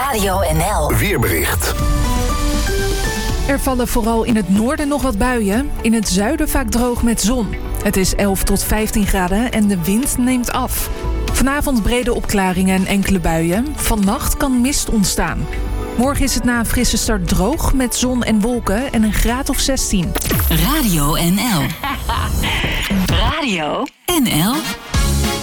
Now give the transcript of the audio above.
Radio NL. Weerbericht. Er vallen vooral in het noorden nog wat buien. In het zuiden vaak droog met zon. Het is 11 tot 15 graden en de wind neemt af. Vanavond brede opklaringen en enkele buien. Vannacht kan mist ontstaan. Morgen is het na een frisse start droog met zon en wolken en een graad of 16. Radio NL. Radio NL.